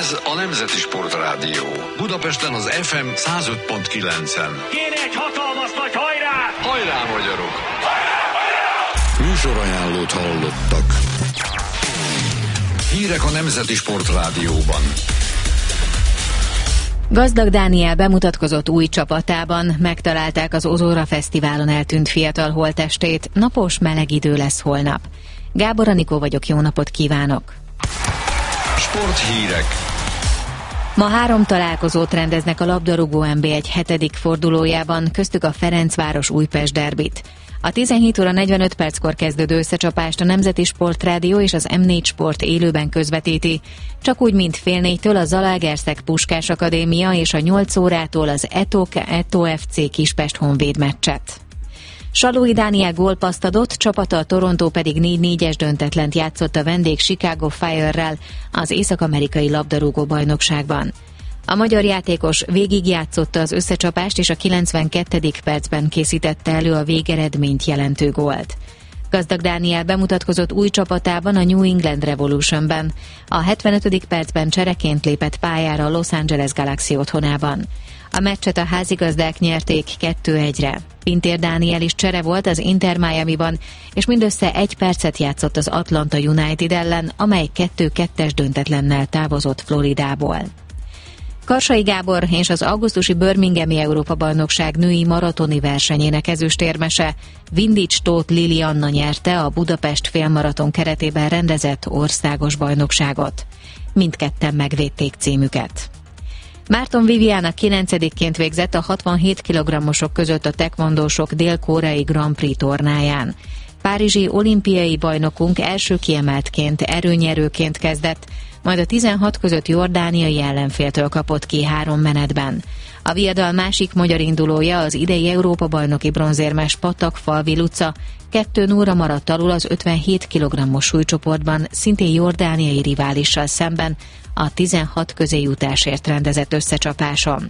Ez a Nemzeti Sportrádió. Budapesten az FM 105.9-en. Kéne egy hatalmas nagy hajrá! Hajrá, magyarok! Műsorajánlót hallottak. Hírek a Nemzeti Sportrádióban. Gazdag Dániel bemutatkozott új csapatában, megtalálták az Ozóra Fesztiválon eltűnt fiatal holttestét, napos, meleg idő lesz holnap. Gábor Anikó vagyok, jó napot kívánok! Sporthírek. Ma 3 találkozót rendeznek a labdarúgó NB1 7. fordulójában, köztük a Ferencváros Újpest derbit. A 17 óra 45 perckor kezdődő összecsapást a Nemzeti Sportrádió és az M4 Sport élőben közvetíti, csak úgy, mint fél 4-től a Zalaegerszeg Puskás Akadémia és a 8 órától az Eto FC Kispest Honvéd meccset. Salói Dániel gólpasszt adott, csapata a Toronto pedig 4-4-es döntetlent játszott a vendég Chicago Fire-rel az észak-amerikai labdarúgó bajnokságban. A magyar játékos végigjátszotta az összecsapást, és a 92. percben készítette elő a végeredményt jelentő gólt. Gazdag Dániel bemutatkozott új csapatában, a New England Revolutionben. A 75. percben csereként lépett pályára a Los Angeles Galaxy otthonában. A meccset a házigazdák nyerték 2-1-re. Pintér Dániel is csere volt az Inter Miamiban, és mindössze 1 percet játszott az Atlanta United ellen, amely 2-2-es döntetlennel távozott Floridából. Karsai Gábor és az augusztusi Birminghami Európa-bajnokság női maratoni versenyének ezüstérmese Vindics Tóth Lilianna nyerte a Budapest félmaraton keretében rendezett országos bajnokságot. Mindketten megvédték címüket. Márton Viviana 9-ként végzett a 67 kg-osok között a tekvondósok dél-koreai Grand Prix tornáján. Párizsi olimpiai bajnokunk első kiemeltként, erőnyerőként kezdett, majd a 16 között jordániai ellenféltől kapott ki 3 menetben. A viadal másik magyar indulója, az idei Európa-bajnoki bronzérmes Patak-Falvi Luca 2-0-ra maradt alul az 57 kg-os súlycsoportban, szintén jordániai riválissal szemben a 16 közé jutásért rendezett összecsapáson.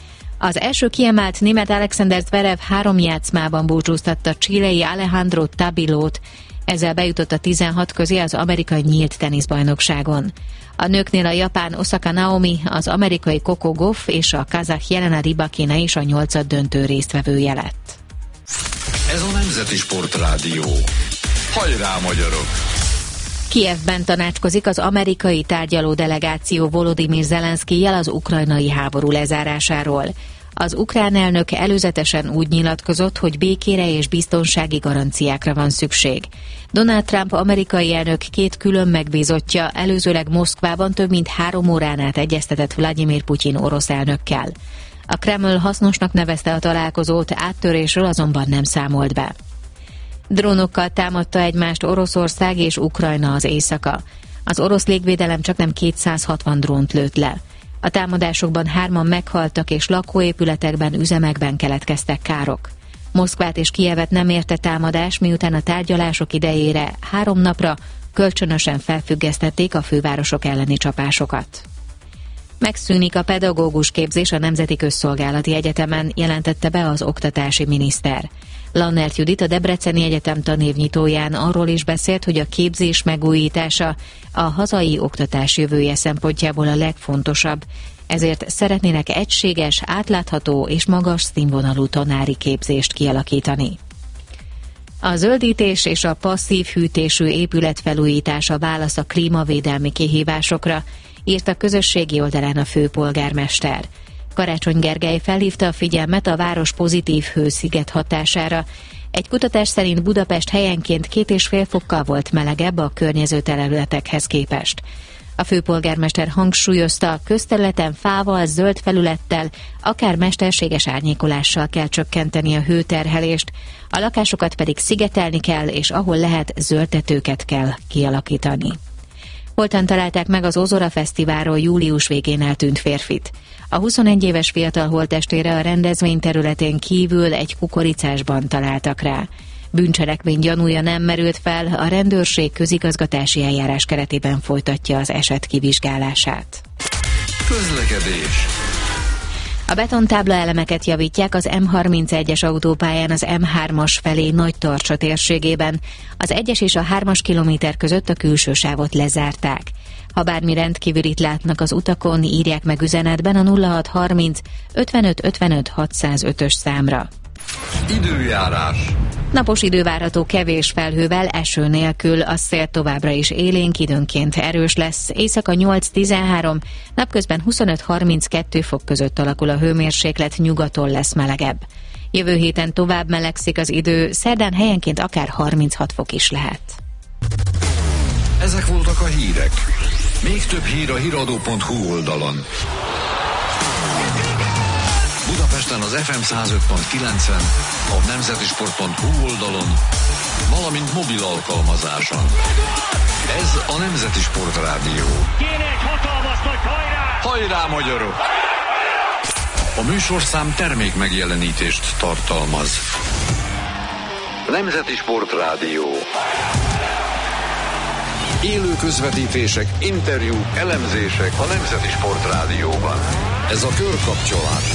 Az első kiemelt német Alexander Zverev 3 játszmában búcsúztatta chilei Alejandro Tabilót, ezzel bejutott a 16 közé az amerikai nyílt teniszbajnokságon. A nőknél a japán Osaka Naomi, az amerikai Coco Gauff és a kazah Jelena Rybakina is a 8. döntő résztvevője lett. Ez a Nemzeti Sportrádió. Hajrá, magyarok! Kijevben tanácskozik az amerikai tárgyaló delegáció Volodymyr Zelenszkijjel az ukrajnai háború lezárásáról. Az ukrán elnök előzetesen úgy nyilatkozott, hogy békére és biztonsági garanciákra van szükség. Donald Trump amerikai elnök 2 külön megbízottja előzőleg Moszkvában több mint 3 órán át egyeztetett Vladimir Putyin orosz elnökkel. A Kreml hasznosnak nevezte a találkozót, áttörésről azonban nem számolt be. Drónokkal támadta egymást Oroszország és Ukrajna az éjszaka. Az orosz légvédelem csaknem 260 drónt lőtt le. A támadásokban 3-an meghaltak, és lakóépületekben, üzemekben keletkeztek károk. Moszkvát és Kijevet nem érte támadás, miután a tárgyalások idejére 3 napra kölcsönösen felfüggesztették a fővárosok elleni csapásokat. Megszűnik a pedagógus képzés a Nemzeti Közszolgálati Egyetemen, jelentette be az oktatási miniszter. Lannert Judit, a Debreceni Egyetem tanévnyitóján arról is beszélt, hogy a képzés megújítása a hazai oktatás jövője szempontjából a legfontosabb, ezért szeretnének egységes, átlátható és magas színvonalú tanári képzést kialakítani. A zöldítés és a passzív hűtésű épületfelújítás a válasz a klímavédelmi kihívásokra, írt a közösségi oldalán a főpolgármester. Karácsony Gergely felhívta a figyelmet a város pozitív hősziget hatására. Egy kutatás szerint Budapest helyenként 2,5 fokkal volt melegebb a környező területekhez képest. A főpolgármester hangsúlyozta, a közterületen fával, zöld felülettel, akár mesterséges árnyékolással kell csökkenteni a hőterhelést, a lakásokat pedig szigetelni kell, és ahol lehet, zöldtetőket kell kialakítani. Holtan találták meg az Ozóra Fesztiválról július végén eltűnt férfit. A 21 éves fiatal holttestére a rendezvény területén kívül egy kukoricásban találtak rá. Bűncselekmény gyanúja nem merült fel, a rendőrség közigazgatási eljárás keretében folytatja az eset kivizsgálását. Közlekedés. A A betontábla elemeket javítják az M31-es autópályán az M3-as felé Nagytarcsa térségében. Az 1-es és a 3-as kilométer között a külső sávot lezárták. Ha bármi rendkívülit látnak az utakon, írják meg üzenetben a 0630 55 55 605-ös számra. Időjárás. Napos idő várható kevés felhővel, eső nélkül, a szél továbbra is élénk, időnként erős lesz. Éjszaka 8-13, napközben 25-32 fok között alakul a hőmérséklet, nyugaton lesz melegebb. Jövő héten tovább melegszik az idő, szerdán helyenként akár 36 fok is lehet. Ezek voltak a hírek. Még több hír a hiradó.hu oldalon. Budapesten az FM 105.9-en, a nemzetisport.hu oldalon, valamint mobil alkalmazáson. Ez a Nemzeti Sport Rádió. Kéne egy hatalmas nagy hajrá! Hajrá, magyarok! A műsorszám termék megjelenítést tartalmaz. Nemzeti Sport Rádió. Élő közvetítések, interjúk, elemzések a Nemzeti Sport Rádióban. Ez a körkapcsolás.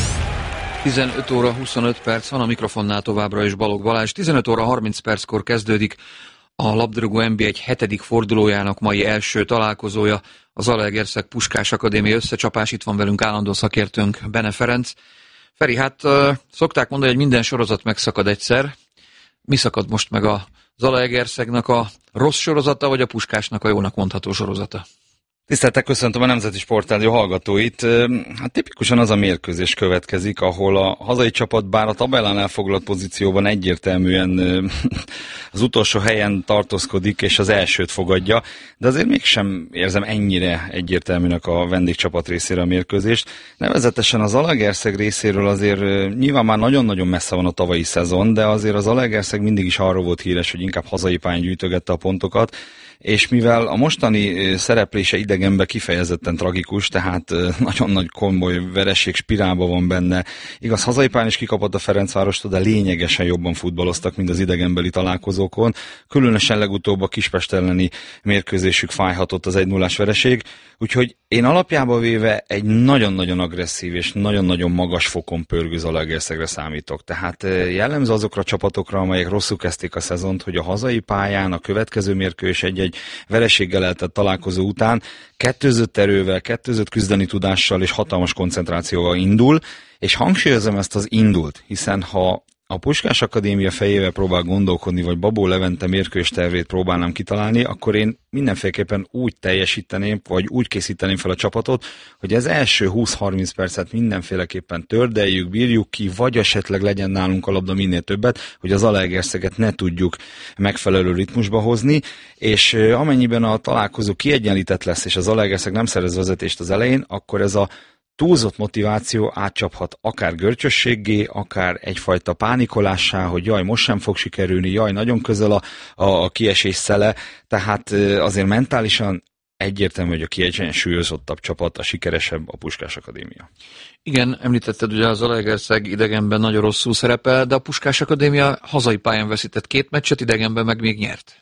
15 óra 25 perc van, a mikrofonnál továbbra is Balogh Balázs. 15 óra 30 perckor kezdődik a labdarúgó NB1 7. fordulójának mai első találkozója, az Zalaegerszeg Puskás Akadémia összecsapás. Itt van velünk állandó szakértőnk, Bene Ferenc. Feri, hát szokták mondani, hogy minden sorozat megszakad egyszer. Mi szakad most meg a Zalaegerszegnek a rossz sorozata, vagy a Puskásnak a jónak mondható sorozata? Tiszteltek, köszöntöm a Nemzeti Sport Rádió hallgatóit. Hát tipikusan az a mérkőzés következik, ahol a hazai csapat bár a tabellán elfoglalt pozícióban egyértelműen az utolsó helyen tartózkodik és az elsőt fogadja, de azért mégsem érzem ennyire egyértelműnek a vendégcsapat részére a mérkőzést. Nevezetesen az Zalaegerszeg részéről azért nyilván már nagyon-nagyon messze van a tavalyi szezon, de azért az Zalaegerszeg mindig is arról volt híres, hogy inkább hazai pályán gyűjtögette a pontokat, és mivel a mostani szereplése idegenben kifejezetten tragikus, tehát nagyon nagy komoly vereség spirálban van benne. Igaz, hazai pályán is kikapott a Ferencvárostól, de lényegesen jobban futballoztak, mint az idegenbeli találkozókon. Különösen legutóbb a Kispest elleni mérkőzésük fájhatott az 1-0-ás vereség, úgyhogy én alapjában véve egy nagyon-nagyon agresszív és nagyon-nagyon magas fokon pörgő Zalaegerszegre számítok. Tehát jellemző azokra a csapatokra, amelyek rosszul kezdték a szezont, hogy a hazai pályán a következő mérkőzés egy vereséggel eltett találkozó után kettőzött erővel, kettőzött küzdeni tudással és hatalmas koncentrációval indul, és hangsúlyozom ezt az indult, hiszen ha a Puskás Akadémia fejével próbál gondolkodni, vagy Babó Levente mérkőzés tervét próbálnám kitalálni, akkor én mindenféleképpen úgy teljesíteném, vagy úgy készíteném fel a csapatot, hogy az első 20-30 percet mindenféleképpen tördeljük, bírjuk ki, vagy esetleg legyen nálunk a labda minél többet, hogy az Zalaegerszeget ne tudjuk megfelelő ritmusba hozni, és amennyiben a találkozó kiegyenlített lesz, és az Zalaegerszeg nem szerez vezetést az elején, akkor ez a túlzott motiváció átcsaphat akár görcsösséggé, akár egyfajta pánikolássá, hogy jaj, most sem fog sikerülni, jaj, nagyon közel a kiesés szele, tehát azért mentálisan egyértelmű, hogy a kiegyensúlyozottabb csapat, a sikeresebb a Puskás Akadémia. Igen, említetted, ugye az Zalaegerszeg idegenben nagyon rosszul szerepel, de a Puskás Akadémia hazai pályán veszített 2 meccset, idegenben meg még nyert.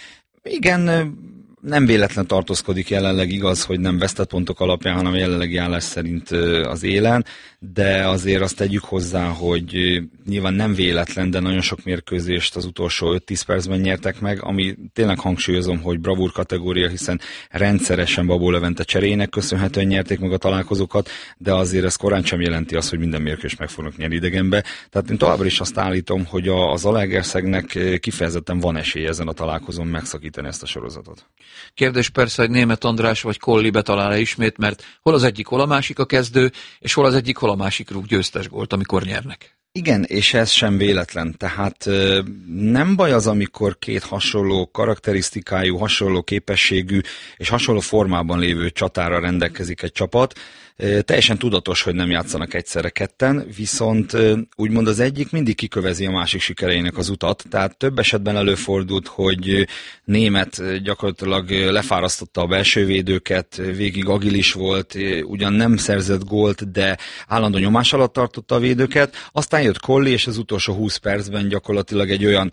Igen, nem véletlen tartózkodik jelenleg, igaz, hogy nem vesztett pontok alapján, hanem jelenlegi állás szerint az élen, de azért azt tegyük hozzá, hogy nyilván nem véletlen, de nagyon sok mérkőzést az utolsó 5-10 percben nyertek meg, ami tényleg hangsúlyozom, hogy bravúr kategória, hiszen rendszeresen Babó Levente cseréjének köszönhetően nyerték meg a találkozókat, de azért ez korán sem jelenti azt, hogy minden mérkőzést meg fognak nyerni idegenbe. Tehát én továbbra is azt állítom, hogy a Zalaegerszegnek kifejezetten van esélye ezen a találkozón megszakítani ezt a sorozatot. Kérdés persze, hogy Németh András vagy Kolli betalál-e ismét, mert hol az egyik, hol a másik a kezdő, és hol az egyik, hol a másik rúg győztes gólt, amikor nyernek. Igen, és ez sem véletlen. Tehát nem baj az, amikor két hasonló karakterisztikájú, hasonló képességű és hasonló formában lévő csatára rendelkezik egy csapat. Teljesen tudatos, hogy nem játszanak egyszerre ketten, viszont úgymond az egyik mindig kikövezi a másik sikereinek az utat, tehát több esetben előfordult, hogy Németh gyakorlatilag lefárasztotta a belső védőket, végig agilis volt, ugyan nem szerzett gólt, de állandó nyomás alatt tartotta a védőket, aztán jött Colli, és az utolsó 20 percben gyakorlatilag egy olyan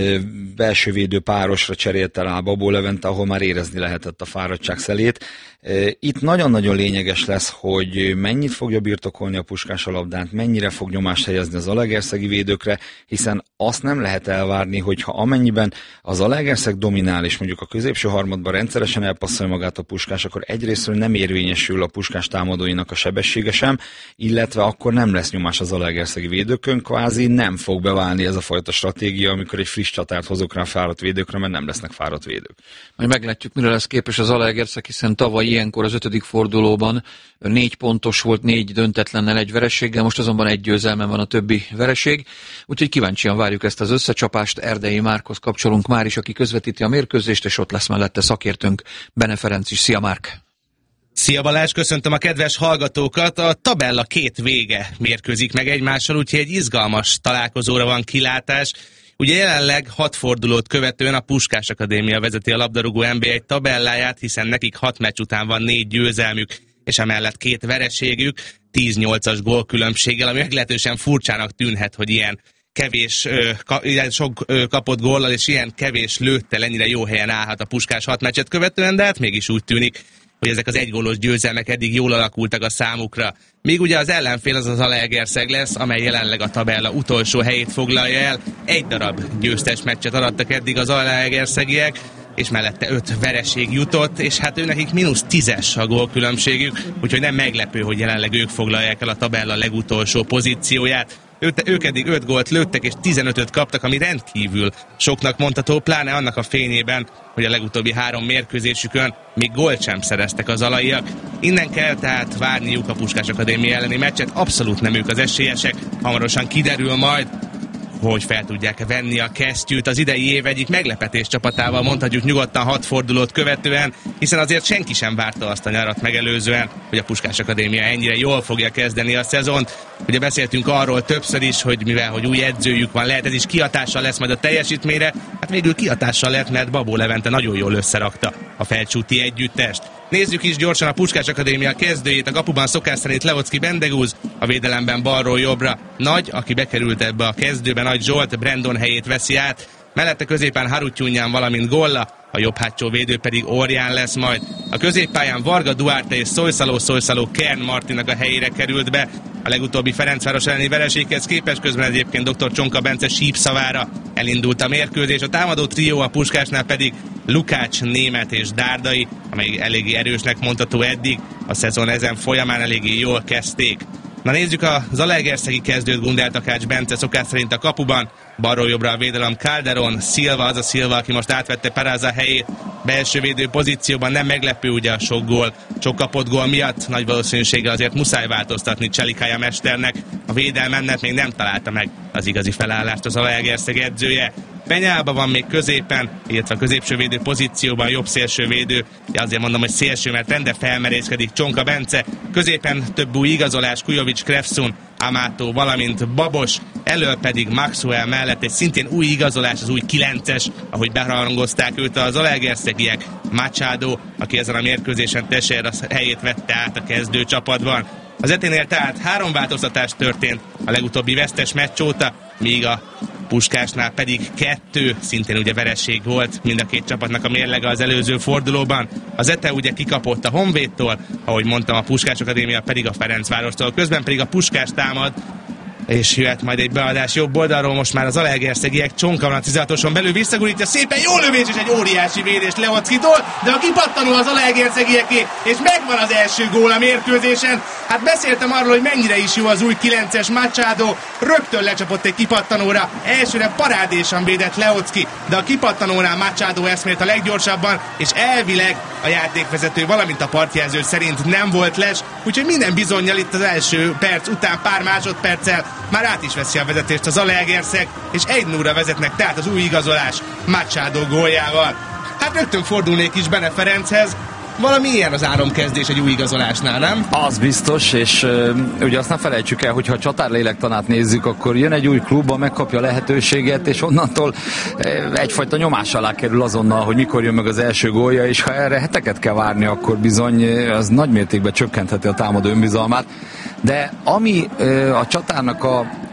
belsővédő párosra cserélte rá Babó Levente, ahol már érezni lehetett a fáradtság szelét. Itt nagyon-nagyon lényeges lesz, hogy mennyit fogja birtokolni a Puskás a labdát, mennyire fog nyomást helyezni az zalaegerszegi védőkre, hiszen azt nem lehet elvárni, hogyha amennyiben az Zalaegerszeg dominál, és mondjuk a középső harmadban rendszeresen elpasszolja magát a Puskás, akkor egyrésztről nem érvényesül a Puskás támadóinak a sebessége sem, illetve akkor nem lesz nyomás az zalaegerszegi védőkön, kvázi nem fog beválni ez a fajta stratégia, amikor egy friss csatárt hozok rá fáradt védőkre, mert nem lesznek fáradt védők. Majd meglátjuk, mire lesz képes az Zalaegerszeg, hiszen tavaly ilyenkor az 5. fordulóban 4 pontos volt, 4 döntetlennel, 1 vereséggel, most azonban 1 győzelmen van a többi vereség. Úgyhogy kíváncsian várjuk ezt az összecsapást. Erdei Márkhoz kapcsolunk már is, aki közvetíti a mérkőzést, és ott lesz mellette szakértőnk, Bene Ferenc is. Szia, Márk! Szia Balázs, köszöntöm a kedves hallgatókat! A tabella 2 vége mérkőzik meg egymással, úgyhogy egy izgalmas találkozóra van kilátás. Ugye jelenleg 6 fordulót követően a Puskás Akadémia vezeti a labdarúgó NB1 tabelláját, hiszen nekik 6 meccs után van 4 győzelmük, és emellett 2 vereségük, 10-8-as gólkülönbséggel, ami meglehetősen furcsának tűnhet, hogy ilyen kevés, ilyen sok kapott góllal és ilyen kevés lőttel ennyire jó helyen állhat a Puskás 6 meccset követően, de hát mégis úgy tűnik, hogy ezek az 1 gólos győzelmek eddig jól alakultak a számukra. Míg ugye az ellenfél az Zalaegerszeg lesz, amely jelenleg a tabella utolsó helyét foglalja el. 1 darab győztes meccset adattak eddig az zalaegerszegiek, és mellette 5 vereség jutott, és hát őnekik -10-es a gólkülönbségük, úgyhogy nem meglepő, hogy jelenleg ők foglalják el a tabella legutolsó pozícióját. Ők eddig 5 gólt lőttek, és 15-öt kaptak, ami rendkívül soknak mondható, pláne annak a fényében, hogy a legutóbbi 3 mérkőzésükön még gólt sem szereztek az alaiak. Innen kell tehát várniuk a Puskás Akadémia elleni meccset, abszolút nem ők az esélyesek, hamarosan kiderül majd, hogy fel tudják venni a kesztyűt. Az idei év egyik meglepetés csapatával mondhatjuk nyugodtan 6 fordulót követően, hiszen azért senki sem várta azt a nyarat megelőzően, hogy a Puskás Akadémia ennyire jól fogja kezdeni a szezont. Ugye beszéltünk arról többször is, hogy mivel hogy új edzőjük van, lehet ez is kihatással lesz majd a teljesítményre, hát végül kihatással lett, mert Babó Levente nagyon jól összerakta a Felcsúti együttest. Nézzük is gyorsan a Puskás Akadémia kezdőjét, a kapuban szokás szerint Leocki Bendegúz, a védelemben balról jobbra Nagy, aki bekerült ebbe a kezdőbe, Nagy Zsolt Brandon helyét veszi át, mellette középen Harutyunyan, valamint Golla, a jobb hátsó védő pedig Orján lesz majd. A középpályán Varga Duarte és Szojszaló Kern Martinak a helyére került be. A legutóbbi Ferencváros elleni vereséghez képest, közben egyébként dr. Csonka Bence sípszavára elindult a mérkőzés. A támadó trió a Puskásnál pedig Lukács, Német és Dárdai, amely eléggé erősnek mondható eddig. A szezon ezen folyamán eléggé jól kezdték. Na nézzük a zalaegerszegi kezdőt, Gundel Takács Bence szokás szerint a kapuban, balról jobbra a védelem Calderon, Silva, az a Silva, aki most átvette Peraza helyét, belső védő pozícióban, nem meglepő ugye a sok kapott gól miatt, nagy valószínűséggel azért muszáj változtatni Cselikája mesternek, a védelmet még nem találta meg az igazi felállást az Zalaegerszeg edzője. Penyába van még középen, illetve a középső védő pozícióban jobb szélső védő, azért mondom, hogy szélső, mert rendre felmerészkedik Csonka Bence, középen több új igazolás, Kujovics, Krefsun, Amato, valamint Babos, elől pedig Maxwell mellett egy szintén új igazolás, az új 9-es, ahogy beharangozták őt a zalaegerszegiek, Machado, aki ezen a mérkőzésen Teixeira helyét vette át a kezdő csapatban. Az eténél tehát 3 változtatás történt a legutóbbi vesztes meccs óta, míg a Puskásnál pedig 2, szintén ugye vereség volt mind a 2 csapatnak a mérlege az előző fordulóban. Az Ete ugye kikapott a Honvédtól, ahogy mondtam, a Puskás Akadémia pedig a Ferencvárostól, közben pedig a Puskás támad, és jöhet majd egy beadás jobb oldalról, most már az zalaegerszegiek, Csonka van a 16-oson belül, visszagurítja szépen, jó lövés és egy óriási védés Leockitól, de a kipattanó az zalaegersegieké, és megvan az első gól a mérkőzésen. Hát beszéltem arról, hogy mennyire is jó az új 9-es Machado, rögtön lecsapott egy kipattanóra, elsőre parádésan védett Leocki, de a kipattanónál Machado eszmélt a leggyorsabban, és elvileg a játékvezető, valamint a partjelző szerint nem volt les, úgyhogy minden bizonnyal itt az első perc után pár másodperccel már át is veszi a vezetést az Zalaegerszeg, és 1-0-ra vezetnek tehát az új igazolás Machado góljával. Hát rögtön fordulnék is Bene Ferenchez, valami ilyen az áramkezdés egy új igazolásnál, nem? Az biztos, és ugye azt ne felejtsük el, hogyha a csatár lélektanát nézzük, akkor jön egy új klubba, megkapja a lehetőséget, és onnantól egyfajta nyomás alá kerül azonnal, hogy mikor jön meg az első gólja, és ha erre heteket kell várni, akkor bizony az nagy mértékben csökkentheti a támadó önbizalmát. De ami a csatárnak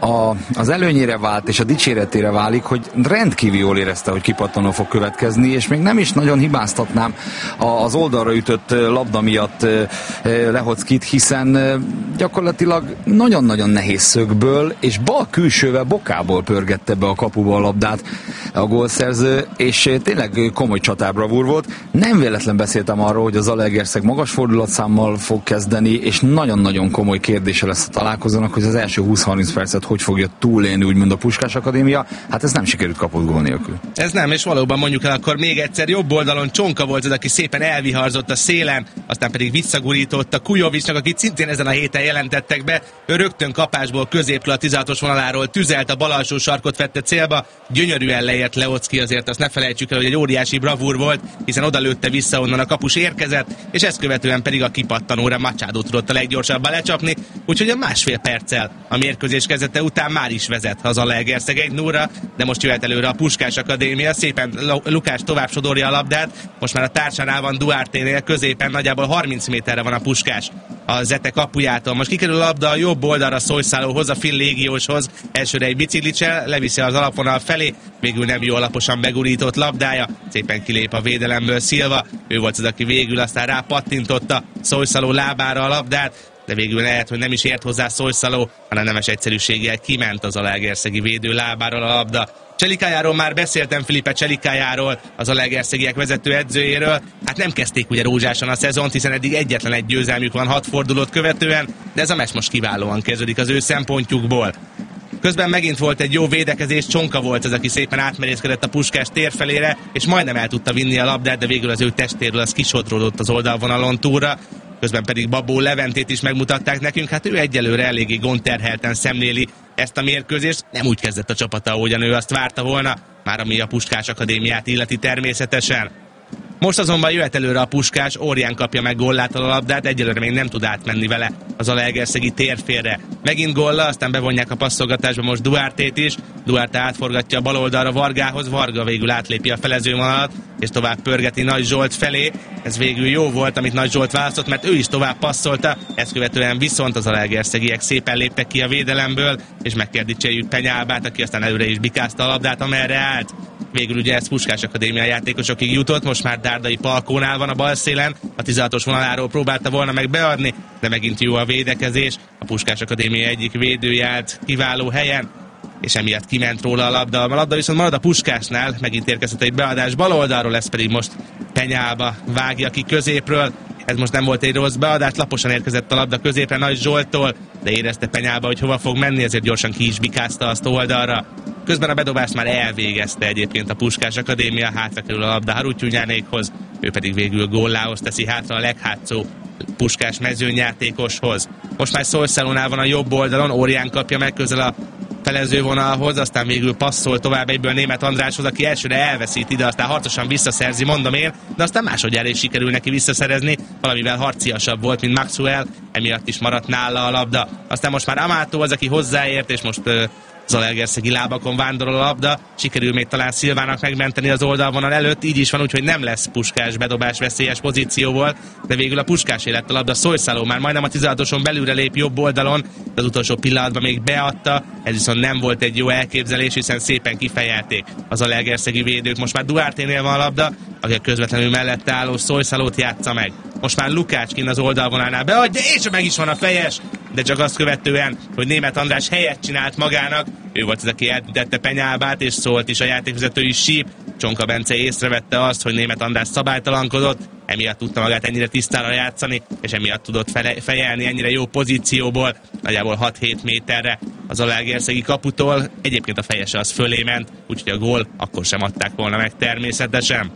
az előnyére vált és a dicséretére válik, hogy rendkívül jól érezte, hogy kipattanó fog következni, és még nem is nagyon hibáztatnám az oldalra ütött labda miatt Lehockit, hiszen gyakorlatilag nagyon-nagyon nehéz szögből és bal külsővel bokából pörgette be a kapuba a labdát a gólszerző, és tényleg komoly csatárbravúr volt. Nem véletlen beszéltem arról, hogy az Zalaegerszeg magas fordulatszámmal fog kezdeni, és nagyon-nagyon komoly kérdése lesz a találkozónak, hogy az első 20-30 percet hogy fogja túlélni, úgymond a Puskás Akadémia. Hát ez nem sikerült kapott gól nélkül. Ez nem, és valóban mondjuk el akkor még egyszer, jobb oldalon Csonka volt az, aki szépen elviharzott a szélen, aztán pedig visszagurított a Kujovicsnak, akit szintén ezen a héten jelentettek be. Ő rögtön kapásból középről a 16-os vonaláról tüzelt, a bal alsó sarkot vette célba, gyönyörűen leért Lehocki, azért azt ne felejtsük el, hogy egy óriási bravúr volt, hiszen oda lőtte vissza, onnan a kapus érkezett, és ezt követően pedig a kipattanóra Machado tudott a leggyorsabban lecsapni, úgyhogy a másfél perccel a mérkőzés kezdete után már is vezet a Zalaegerszeg 1-0-ra, de most jöhet előre a Puskás Akadémia, szépen Lukács tovább sodorja a labdát, most már a társánál van Duarte-nél, középen nagyjából 30 méterre van a Puskás a Zete kapujától. Most kikerül a labda a jobb oldalra Szojszálóhoz, a finn légióshoz, elsőre egy biciklicsel, leviszi az alapvonal felé, végül nem jó alaposan begurított labdája, szépen kilép a védelemből Szilva, ő volt az, aki végül aztán rápattintotta Szojszáló lábára a labdát, de végül lehet, hogy nem is ért hozzá Szojszáló, hanem nemes egyszerűséggel kiment az zalaegerszegi védő lábáról a labda. Cselikájáról már beszéltem, Filipe Cselikájáról, az zalaegerszegiek vezető edzőjéről. Hát nem kezdték ugye rózsásan a szezont, hiszen eddig egyetlen egy győzelmük van 6 fordulót követően, de ez a meccs most kiválóan kezdődik az ő szempontjukból. Közben megint volt egy jó védekezés, Csonka volt az, aki szépen átmerészkedett a Puskás tér felére, és majdnem el tudta vinni a labdát, de végül az ő testéről az kisodródott az oldalvonalon túlra. Közben pedig Babó Leventét is megmutatták nekünk, hát ő egyelőre eléggé gondterhelten szemléli ezt a mérkőzést. Nem úgy kezdett a csapata, ahogyan ő azt várta volna, már ami a Puskás Akadémiát illeti természetesen. Most azonban jöhet előre a Puskás, Órián kapja meg Gollától a labdát, egyelőre még nem tud átmenni vele az zalaegerszegi térfélre. Megint Golla, aztán bevonják a passzolgatásba most Duartét is, Duarte átforgatja a bal oldalra Vargához, Varga végül átlépi a felezővonalat, és tovább pörgeti Nagy Zsolt felé. Ez végül jó volt, amit Nagy Zsolt választott, mert ő is tovább passzolta, ezt követően viszont az zalaegerszegiek szépen léptek ki a védelemből, és megkérdítséljük Penyálbát, aki aztán előre is bikázta a labdát, amerre állt. Végül ugye ez Puskás Akadémia játékosokig jutott, most már Dárdai Palkónál van a bal szélen, a 16-os vonaláról próbálta volna meg beadni, de megint jó a védekezés, a Puskás Akadémia egyik védője állt kiváló helyen, és emiatt kiment róla a labda. A labda viszont marad a Puskásnál, megint érkezett egy beadás bal oldalról, ez pedig most Penyálba vágja ki középről. Ez most nem volt egy rossz beadás, laposan érkezett a labda középre Nagy Zsolttól, de érezte Penyálba, hogy hova fog menni, ezért gyorsan ki is bikázta azt oldalra. Közben a bedobást már elvégezte egyébként a Puskás Akadémia, hátra kerül a labda Harutyunyánékhoz, ő pedig végül Gollához teszi hátra a leghátszó Puskás mezőnyjátékoshoz. Most már Szojszálónál van a jobb oldalon, Órián kapja meg közel a felezővonalhoz, aztán végül passzol tovább egyből Németh Andráshoz, aki elsőre elveszít ide, aztán harcosan visszaszerzi, mondom én, de aztán másodjára is sikerül neki visszaszerezni, valamivel harciasabb volt, mint Maxwell, emiatt is maradt nála a labda. Aztán most már Amato az, aki hozzáért, és most zalaegerszegi lábakon vándorol a labda, sikerül még talán Szilvának megmenteni az oldalvonal előtt, így is van, úgyhogy nem lesz Puskás bedobás veszélyes pozíció volt, de végül a Puskásé lett a labda. Szojszáló már majdnem a 16-oson belülre lép jobb oldalon, de az utolsó pillanatban még beadta, ez viszont nem volt egy jó elképzelés, hiszen szépen kifejelték az zalaegerszegi védők. Most már Duarte-nél van a labda, aki a közvetlenül mellette álló Szojszálót játsza meg. Most már Lukács kint az oldalvonalnál beadja, és meg is van a fejes, de csak azt követően, hogy Németh András helyet csinált magának, ő volt az, aki eltüntette Penyálbát, és szólt is a játékvezetői síp. Csonka Bence észrevette azt, hogy Németh András szabálytalankodott, emiatt tudta magát ennyire tisztára játszani, és emiatt tudott fejelni ennyire jó pozícióból, nagyjából 6-7 méterre az zalaegerszegi kaputól. Egyébként a fejese az fölé ment, úgyhogy a gól akkor sem adták volna meg természetesen.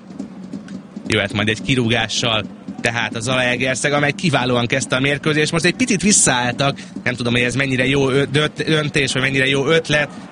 Jöhet majd egy kirúgással tehát a Zalaegerszeg, amely kiválóan kezdte a mérkőzést. Most egy picit visszaálltak, nem tudom, hogy ez mennyire jó döntés, vagy mennyire jó ötlet.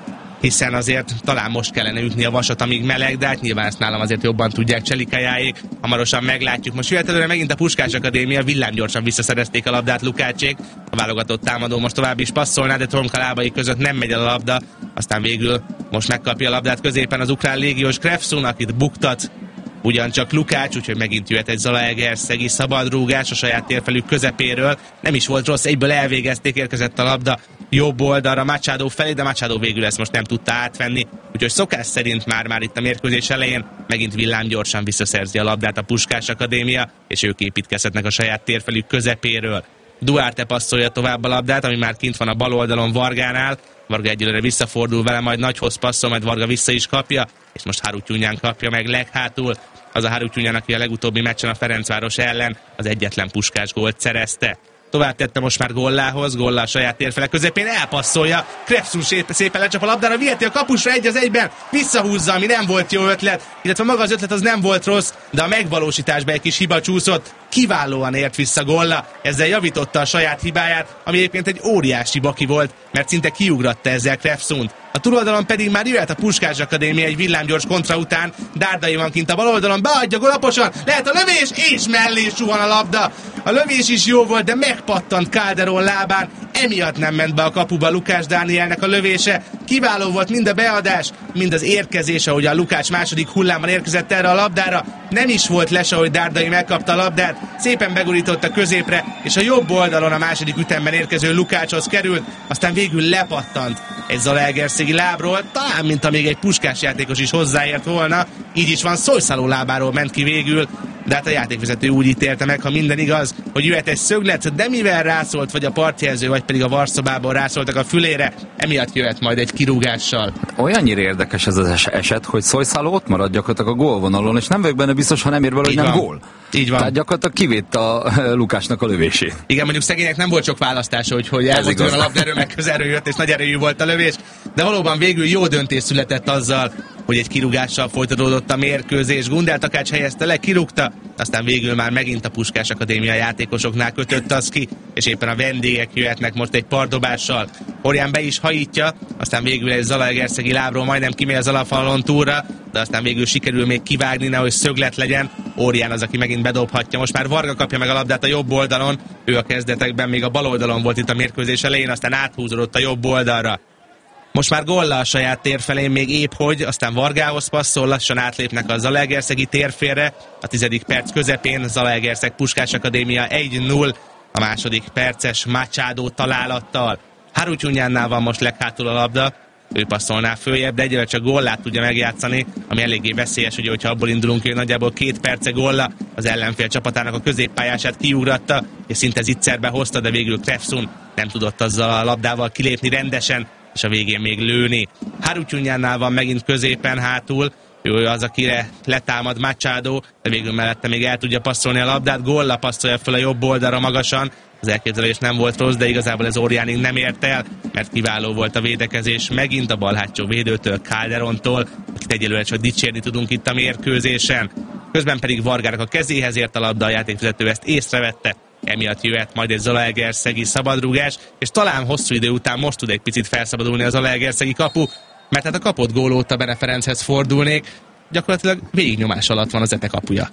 hiszen azért talán most kellene ütni a vasat, amíg meleg, de hát nyilván ezt nálam azért jobban tudják Cselikajáék. Hamarosan meglátjuk. Most jöhet előre megint a Puskás Akadémia, villámgyorsan visszaszerezték a labdát Lukácsék. A válogatott támadó most tovább is passzolná, de Tromka lábai között nem megy el a labda. Aztán végül most megkapja a labdát középen az ukrán légiós Krefsun, akit buktat ugyancsak Lukács, úgyhogy megint jöhet egy Zalaegerszegi szabadrúgás a saját térfelük közepéről. Nem is volt rossz, egyből elvégezték, érkezett a labda jobb oldalra Machado felé, de Machado végül ezt most nem tudta átvenni. Úgyhogy szokás szerint már itt a mérkőzés elején megint villámgyorsan visszaszerzi a labdát a Puskás Akadémia, és ők építkezhetnek a saját térfelük közepéről. Duarte passzolja tovább a labdát, ami már kint van a bal oldalon Vargánál. Varga egyelőre visszafordul vele, majd Nagyhoz passzol, majd Varga vissza is kapja, és most Harutyunyan kapja meg leghátul. Az a Harutyunyan, aki a legutóbbi meccsen a Ferencváros ellen az egyetlen Puskás gólt szerezte. Tovább tette most már Gollához, Gollá a saját térfele közepén elpasszolja, Krefsun szépen lecsap a labdára, viheti a kapusra 1-1, visszahúzza, ami nem volt jó ötlet, illetve maga az ötlet az nem volt rossz, de a megvalósításban egy kis hiba csúszott, kiválóan ért vissza Golla, ezzel javította a saját hibáját, ami egyébként egy óriási baki volt, mert szinte kiugratta ezzel Krefsunt. A túloldalon pedig már jöhet a Puskás Akadémia egy villámgyors kontra után, Dárdai van kint a bal oldalon, beadja golaposan, lehet a lövés, és mellé suhan a labda. A lövés is jó volt, de megpattant Calderon lábán, emiatt nem ment be a kapuba Lukács Dánielnek a lövése. Kiváló volt mind a beadás, mind az érkezés, ahogy a Lukács második hullámban érkezett erre a labdára. Nem is volt les, ahogy Dárdai megkapta a labdát, szépen begurította középre, és a jobb oldalon a második ütemben érkező Lukácshoz került, aztán végül lepattant egy Zalaegerszegi lábról, talán mint amíg egy Puskás játékos is hozzáért volna, így is van, Szolyszaló lábáról ment ki végül, de hát a játékvezető úgy ítélte meg, ha minden igaz, hogy jöhet egy szöglet, de mivel rászólt, vagy a partjelző, vagy pedig a varszobából rászóltak a fülére, emiatt jöhet majd egy kirúgással. Olyannyira érdekes ez az eset, hogy Szolyszaló ott marad gyakorlatilag a gólvonalon, és nem vagyok benne biztos, ha nem ér vele, hogy nem gól. Így van. Tehát gyakorlatilag kivédte a Lukásnak a lövését. Igen, mondjuk szegénynek nem volt sok választása, hogy elmozduljon a labdáról, meg közelről jött, és nagy erőjű volt a lövés, de valóban végül jó döntés született azzal, hogy egy kirúgással folytatódott a mérkőzés. Gundel Takács helyezte le, kirúgta, aztán végül már megint a Puskás Akadémia játékosoknál kötött az ki, és éppen a vendégek jöhetnek most egy pardobással. Orján be is hajítja, aztán végül egy Zalaegerszegi lábról majdnem kimegy az alapfalon túlra, de aztán végül sikerül még kivágni, nehogy szöglet legyen. Orján az, aki megint bedobhatja. Most már Varga kapja meg a labdát a jobb oldalon, ő a kezdetekben még a bal oldalon volt itt a mérkőzés elején, aztán áthúzódott a jobb oldalra. Most már Golla a saját térfelén még épp hogy, aztán Vargához passzol, lassan átlépnek a Zalaegerszegi térfélre. A 10. perc közepén Zalaegerszeg Puskás Akadémia 1-0, a második perces Machado találattal. Harutyunyánnál van most leghátul a labda, ő passzolná följebb, de egyre csak Gollát tudja megjátszani, ami eléggé veszélyes, ugye, hogyha abból indulunk, hogy nagyjából 2 perce Golla az ellenfél csapatának a középpályását kiugratta, és szinte zicserbe hozta, de végül Krefsun nem tudott azzal a labdával kilépni rendesen, és a végén még lőni. Harutyunyánnál van megint középen hátul, ő az, akire letámad Machado, de végül mellette még el tudja passzolni a labdát. Golla passzolja fel a jobb oldalra magasan, az elképzelés nem volt rossz, de igazából ez Orjánig nem ért el, mert kiváló volt a védekezés, megint a bal hátsó védőtől, Calderontól, akit egyelőre csak dicsérni tudunk itt a mérkőzésen. Közben pedig Vargának a kezéhez ért a labda, a játékvezető ezt észrevette, emiatt jöhet majd egy Zalaegerszegi szabadrúgás, és talán hosszú idő után most tud egy picit felszabadulni az Zalaegerszegi kapu, mert hát a kapott gól óta Bene Ferenchez fordulnék, gyakorlatilag végignyomás alatt van az Ete kapuja.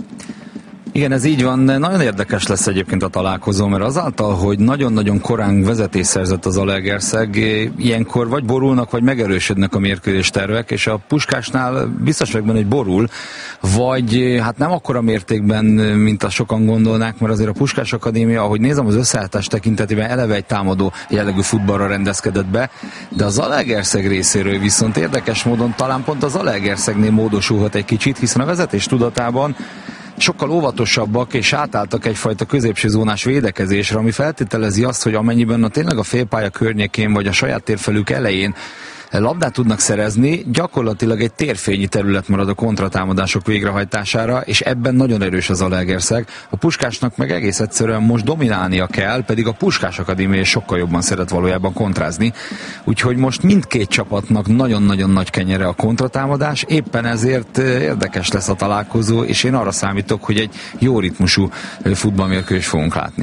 Igen, ez így van, de nagyon érdekes lesz egyébként a találkozó, mert azáltal, hogy nagyon-nagyon korán vezetés szerzett az Zalaegerszeg, ilyenkor vagy borulnak, vagy megerősödnek a mérkőzéstervek, és a Puskásnál biztos vagyok benne, hogy borul, vagy hát nem akkora mértékben, mint azt sokan gondolnák, mert azért a Puskás Akadémia, ahogy nézem, az összeállítás tekintetében eleve egy támadó jellegű futballra rendezkedett be, de a Zalaegerszeg részéről viszont érdekes módon talán pont a Zalaegerszegnél módosulhat egy kicsit, hiszen a vezetés tudatában sokkal óvatosabbak, és átálltak egyfajta középső zónás védekezésre, ami feltételezi azt, hogy amennyiben tényleg a félpálya környékén, vagy a saját térfelük elején labdát tudnak szerezni, gyakorlatilag egy térfényi terület marad a kontratámadások végrehajtására, és ebben nagyon erős az Zalaegerszeg. A Puskásnak meg egész egyszerűen most dominálnia kell, pedig a Puskás Akadémia sokkal jobban szeret valójában kontrázni. Úgyhogy most mindkét csapatnak nagyon-nagyon nagy kenyere a kontratámadás, éppen ezért érdekes lesz a találkozó, és én arra számítok, hogy egy jó ritmusú futballmérkőzést fogunk látni.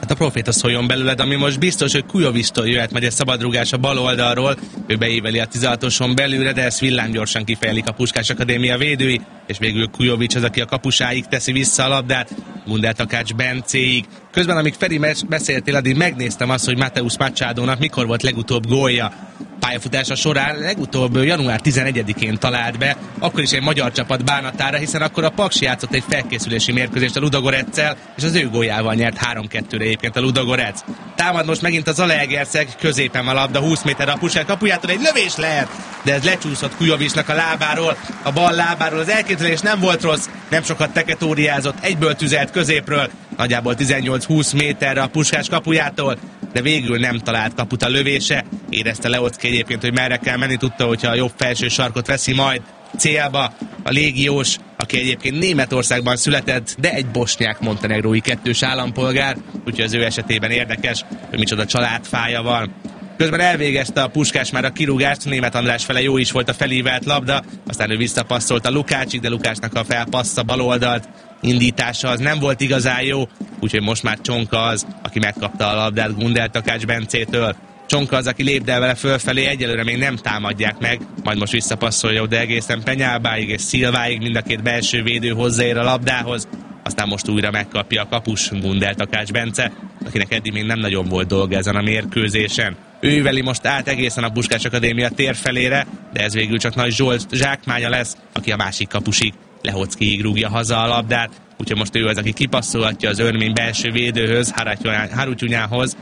hát a proféta szóljon belőled, ami most biztos, hogy Kujovistól jöhet majd egy szabadrúgás a bal oldalról, ő beíveli a 16-oson belőle, de ezt villámgyorsan kifejlik a Puskás Akadémia védői, és végül Kujovics az, aki a kapusáig teszi vissza a labdát, Gundel Takács Bencéig. Közben, amíg Feri beszéltél, addig megnéztem azt, hogy Mateusz Machadónak mikor volt legutóbb gólja pályafutása során. Legutóbb január 11-én talált be, akkor is egy magyar csapat bánatára, hiszen akkor a Paks játszott egy felkészülési mérkőzést a Ludogoretszel, és az ő góljával nyert 3-2-re egyébként a Ludogorets. Támad most megint az Zalaegerszeg, középen a labda, 20 méterre a Puskás kapujától egy lövés lehet, de ez lecsúszott Kujovicsnak a lábáról, a bal lábáról. Az elképzelés nem volt rossz, nem sokat teketóriázott, egyből tüzelt középről, nagyjából 18-20 méterre a Puskás kapujától, de végül nem talált kaput a lövése. Érezte Leocki egyébként, hogy merre kell menni, tudta, hogyha a jobb felső sarkot veszi majd célba. A légiós, aki egyébként Németországban született, de egy bosnyák-montenegrói kettős állampolgár, úgyhogy az ő esetében érdekes, hogy micsoda családfája van. Közben elvégezte a Puskás már a kirúgást, Németh András fele jó is volt a felívelt labda, aztán ő visszapasszolt a Lukácsig, de Lukácsnak a felpassza baloldalt indítása az nem volt igazán jó, úgyhogy most már Csonka az, aki megkapta a labdát Gundel Takács Bencétől. Csonka az, aki lépdel vele fölfelé, egyelőre még nem támadják meg, majd most visszapasszolja, de egészen Penyálbáig és Szilváig, mind a két belső védő hozzáér a labdához, aztán most újra megkapja a kapus Gundel Takács Bence, akinek eddig még nem nagyon volt dolga ezen a mérkőzésen. Ő veli most át egészen a Puskás Akadémia térfelére, de ez végül csak Nagy Zsolt zsákmánya lesz, aki a másik kapusig, Lehockiig rúgja haza a labdát, úgyhogy most ő az, aki kipasszolhatja az Örmény belső védőhöz, Harutyunyához.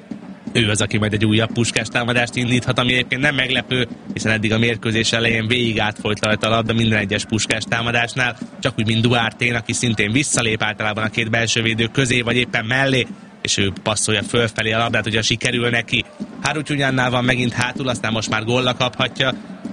Ő az, aki majd egy újabb Puskás támadást indíthat, ami egyébként nem meglepő, hiszen eddig a mérkőzés elején végig átfolyt rajta a labda minden egyes Puskás támadásnál, csak úgy, mint Duártén, aki szintén visszalép általában a két belső védő közé, vagy éppen mellé, és ő passzolja fölfelé a labdát, hogyha sikerül neki. Harutyunyánnál van megint hátul, aztán most már gólla kaphatja.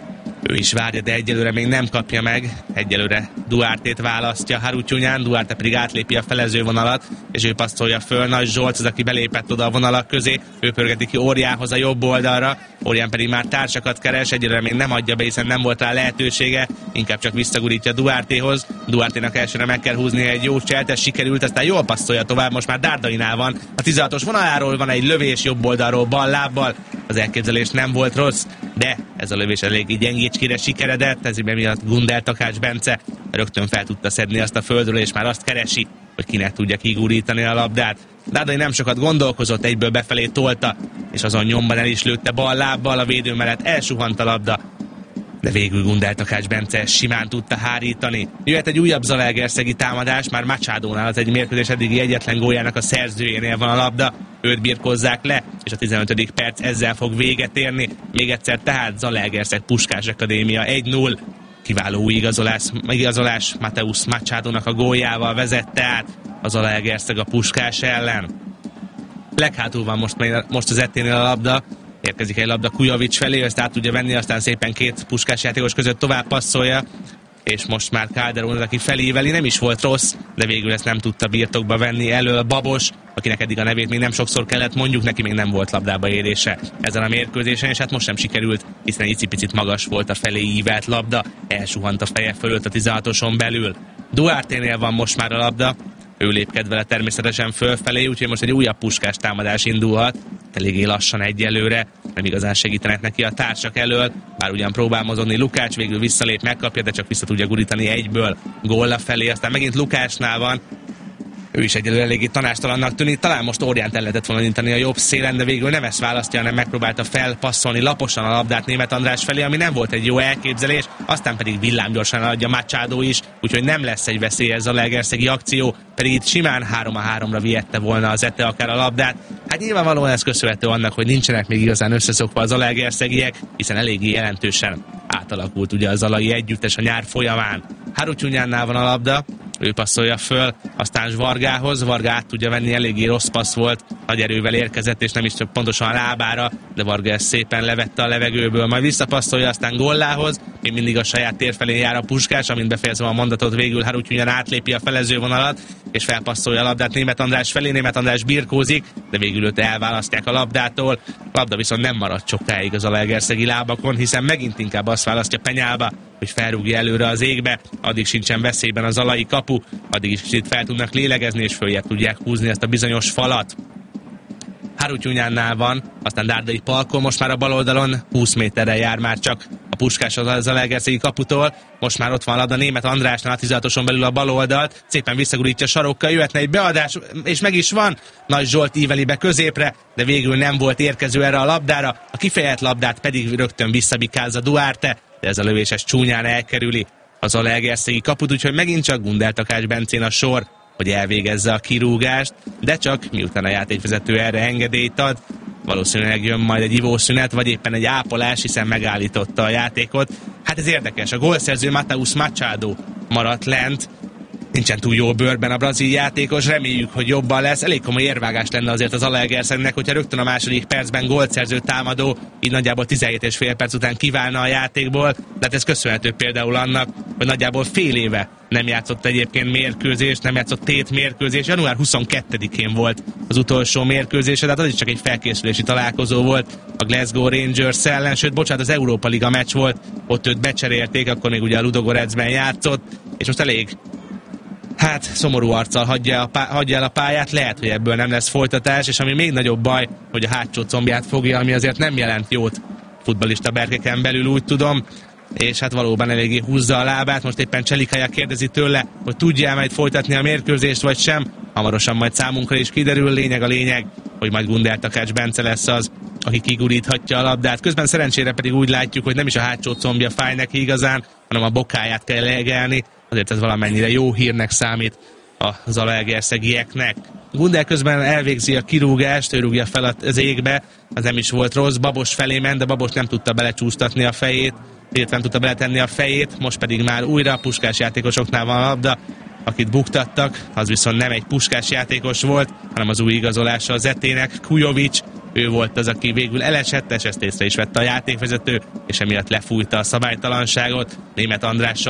Ő is várja, de egyelőre még nem kapja meg. Egyelőre Duártét választja Harutyunyán, Duárte pedig átlépi a felezővonalat, és ő passzolja föl. Nagy Zsolt az, aki belépett oda a vonalak közé, ő pörgeti ki Óriához a jobb oldalra, Órián pedig már társakat keres, egyelőre még nem adja be, hiszen nem volt rá lehetősége, inkább csak visszagurítja Duártéhoz. Duárténak elsőre meg kell húzni egy jó cseltes, sikerült, aztán jól passzolja tovább, most már Dárdainál van. A 16-os vonaláról van egy lövés jobb oldalról bal lábbal, az elképzelés nem volt rossz, de ez a lövés elég gyengécskére sikeredett, ezért miatt Gundel Takács Bence rögtön fel tudta szedni azt a földről, és már azt keresi, hogy kinek tudja kigurítani a labdát. Dárdai nem sokat gondolkozott, egyből befelé tolta, és azon nyomban el is lőtte bal lábbal, a védő mellett elsuhant a labda, de végül Gundel Takács Bence simán tudta hárítani. Jöhet egy újabb zalaegerszegi támadás, már Machadónál az egy mérkőzés eddigi egyetlen góljának a szerzőjénél van a labda, őt birkozzák le, és a 15. perc ezzel fog véget érni. Még egyszer tehát Zalaegerszeg Puskás Akadémia 1-0. Kiváló új igazolás Mateusz Machadónak a góljával vezette át a Zalaegerszeg a Puskás ellen. Leghátul van most az etténél a labda, érkezik egy labda Kujovics felé, ezt át tudja venni, aztán szépen két Puskás játékos között tovább passzolja, és most már Calderón, aki felíveli, nem is volt rossz, de végül ezt nem tudta birtokba venni elől Babos, akinek eddig a nevét még nem sokszor kellett mondjuk, neki még nem volt labdába érése ezen a mérkőzésen, és hát most sem sikerült, hiszen icipicit magas volt a felé ívelt labda, elsuhant a feje fölött a 16-oson belül. Duárténél van most már a labda, ő lépked vele természetesen fölfelé, úgyhogy most egy újabb Puskás támadás indulhat, eléggé lassan egyelőre, nem igazán segítenek neki a társak elől, bár ugyan próbál mozogni Lukács, végül visszalép, megkapja, de csak vissza tudja gurítani egyből gólla felé, aztán megint Lukácsnál van, ő is egyelőre eléggé tanástalannak tűnik, talán most Óriánt el lehetett volna indítani a jobb szélen, de végül nem ezt választja, hanem megpróbálta felpasszolni laposan a labdát Németh András felé, ami nem volt egy jó elképzelés, aztán pedig villámgyorsan adja Machado is, úgyhogy nem lesz egy veszélyes zalaegerszegi akció, pedig itt simán 3-3-ra vihette volna az Ete akár a labdát. Hát nyilvánvalóan ez köszönhető annak, hogy nincsenek még igazán összeszokva a zalaegerszegiek, hiszen eléggé jelentősen átalakult ugye a zalai együttes a nyár folyamán. Harutyunyánnál van a labda, ő passzolja föl, aztán Vargához, Varga át tudja venni, eléggé rossz passz volt, nagy erővel érkezett, és nem is csak pontosan a lábára, de Varga ezt szépen levette a levegőből, majd visszapasszolja aztán Gollához, még mindig a saját tér felé jár a Puskás, amint befejezve a mondatot, végül Harutyunyan átlépi a felezővonalat, és felpasszolja a labdát Németh András felé, Németh András birkózik, de végül őt elválasztják a labdától, a labda viszont nem maradt sokáig az zalaegerszegi lábakon, hiszen megint inkább azt választja Penyálba, hogy felrúgja előre az égbe, addig sincsen veszélyben a zalai kapu, addig is kicsit fel tudnak lélegezni, és följebb tudják húzni ezt a bizonyos falat. Harutyunyánnál van, aztán Dárdai Palkó most már a bal oldalon 20 méterrel jár már csak a Puskás az Zalaegerszegi kaputól. Most már ott van a labda Németh Andrásnál a 16-oson belül a bal oldalt, szépen visszagurítja sarokkal, jöhetne egy beadás, és meg is van. Nagy Zsolt íveli be középre, de végül nem volt érkező erre a labdára, a kifejelt labdát pedig rögtön visszabikázza Duarte, de ez a lövéses csúnyán elkerüli az Zalaegerszegi kaput, úgyhogy megint csak Gundel Takács Bencén a sor, hogy elvégezze a kirúgást, de csak miután a játékvezető erre engedélyt ad. Valószínűleg jön majd egy ivószünet, vagy éppen egy ápolás, hiszen megállította a játékot. Hát ez érdekes, a gólszerző Mateus Machado maradt lent, nincsen túl jó bőrben a brazil játékos, reméljük, hogy jobban lesz. Elég komoly érvágás lenne azért az Zalaegerszegnek, hogyha rögtön a második percben gólszerző támadó, így nagyjából 17,5 perc után kiválna a játékból, de hát ez köszönhető például annak, hogy nagyjából fél éve nem játszott egyébként mérkőzést, nem játszott tétmérkőzés. Január 22-én volt az utolsó mérkőzése, tehát az is csak egy felkészülési találkozó volt a Glasgow Rangers ellen, sőt, bocsánat, az Európa Liga meccs volt, ott őt becserélték, akkor még ugye a Ludogoretsben játszott, és most elég szomorú arccal hagyja el a pályát, lehet, hogy ebből nem lesz folytatás, és ami még nagyobb baj, hogy a hátsó combját fogja, ami azért nem jelent jót futballista berkeken belül, úgy tudom, és hát valóban eléggé húzza a lábát. Most éppen Cselikaja kérdezi tőle, hogy tudja majd folytatni a mérkőzést, vagy sem. Hamarosan majd számunkra is kiderül. A lényeg, hogy majd Gundel Takács Bence lesz az, aki kiguríthatja a labdát. Közben szerencsére pedig úgy látjuk, hogy nem is a hátsó combja fáj neki igazán, hanem a bokáját kell legelni. Azért ez valamennyire jó hírnek számít a zalaegerszegieknek. Gundel közben elvégzi a kirúgást, ő rúgja fel az égbe, az nem is volt rossz, Babos felé ment, de Babos nem tudta belecsúsztatni a fejét, illetve nem tudta beletenni a fejét, most pedig már újra a Puskás játékosoknál van a labda, akit buktattak, az viszont nem egy Puskás játékos volt, hanem az új igazolása az Zetének, Kujovics, ő volt az, aki végül elesett, és ezt észre is vette a játékvezető, és emiatt lefújta a szabálytalanságot. Németh Andrással